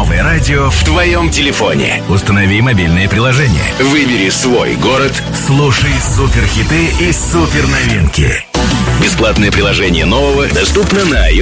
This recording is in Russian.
Новое радио в твоем телефоне. Установи мобильное приложение. Выбери свой город. Слушай суперхиты и суперновинки. Бесплатное приложение Нового доступно на iOS